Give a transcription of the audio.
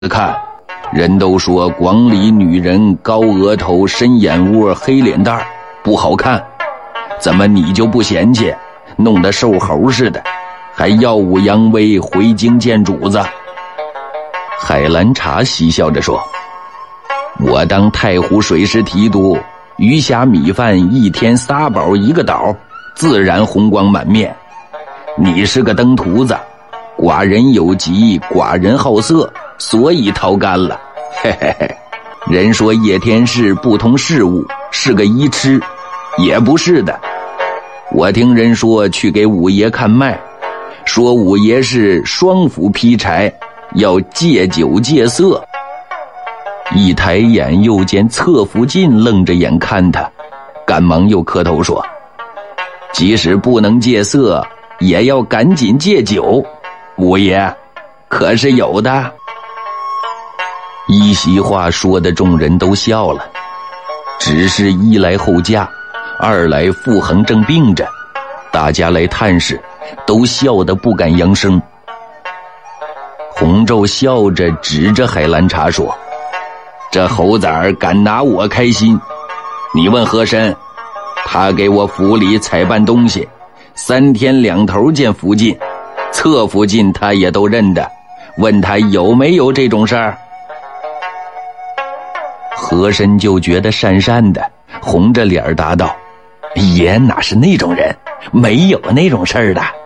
看，人都说广里女人高额头、深眼窝、黑脸蛋不好看，怎么你就不嫌弃，弄得瘦猴似的，还耀武扬威回京见主子？海兰察嬉笑着说，我当太湖水师提督，鱼虾米饭一天仨饱一个岛，自然红光满面。你是个登徒子，寡人有疾，寡人好色，所以逃干了。嘿嘿嘿，人说叶天士不通事务，是个医痴，也不是的。我听人说去给五爷看脉，说五爷是双斧劈柴，要戒酒戒色。一抬眼又见侧福晋愣着眼看他，赶忙又磕头说，即使不能戒色，也要赶紧戒酒，五爷可是有的。一席话说的众人都笑了，只是一来后嫁，二来傅恒正病着，大家来探视，都笑得不敢扬声。洪昼笑着指着海兰察说，这猴崽儿敢拿我开心，你问和珅，他给我府里采办东西，3天2头见福晋，侧福晋他也都认得，问他有没有这种事儿。和珅就觉得讪讪的，红着脸答道，爷哪是那种人，没有那种事儿的。